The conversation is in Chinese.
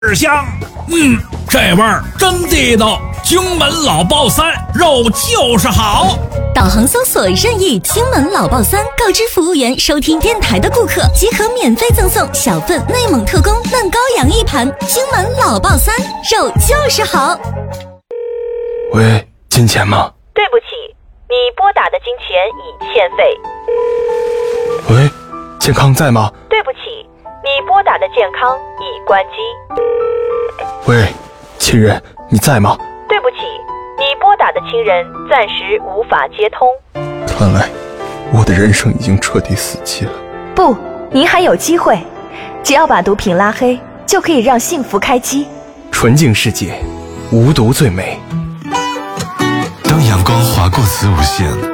香，这味儿真地道。荆门老爆三，肉就是好。 导航搜索任意荆门老爆三，告知服务员收听电台的顾客即可免费赠送小份内蒙特供嫩羔羊一盘。荆门老爆三，肉就是好。 喂，金钱吗？ 对不起，你拨打的金钱已欠费。 喂，健康在吗？ 对不起，你拨打的健康已关机。 喂，亲人，你在吗？ 对不起，你拨打的亲人暂时无法接通。 看来我的人生已经彻底死寂了。 不，您还有机会，只要把毒品拉黑，就可以让幸福开机。 纯净世界，无毒最美。 当阳光划过子午线，